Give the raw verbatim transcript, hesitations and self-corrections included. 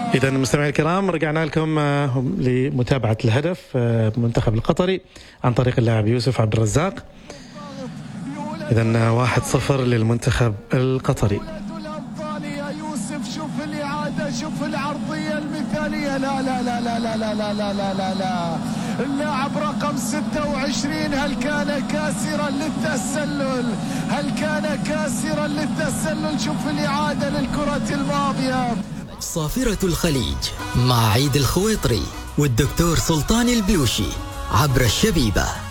إذا مستمعي الكرام رجعنا لكم لمتابعة الهدف المنتخب القطري عن طريق اللاعب يوسف عبد الرزاق. إذا واحد صفر للمنتخب القطري. شوف الإعادة، شوف العرضية المثالية. لا لا لا لا لا لا لا لا لا لا لا اللاعب رقم ستة وعشرين هل كان كاسرا للتسلل؟ هل كان كاسرا للتسلل؟ شوف الإعادة للكرة الماضية. صافرة الخليج مع عيد الخويطري والدكتور سلطان البلوشي عبر الشبيبة.